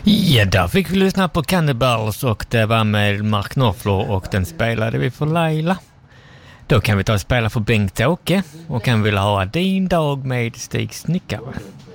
Ja, där fick vi lyssna på Cannibals och det var med Mark Knopfler och den spelade vi för Laila. Då kan vi ta och spela för Bengt-Åke och kan vilja ha din dag med Stig Snickare.